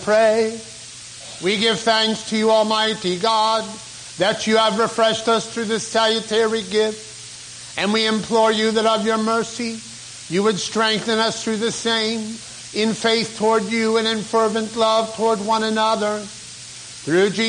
Pray. We give thanks to you, Almighty God, that you have refreshed us through this salutary gift. And we implore you that of your mercy you would strengthen us through the same, in faith toward you and in fervent love toward one another. Through Jesus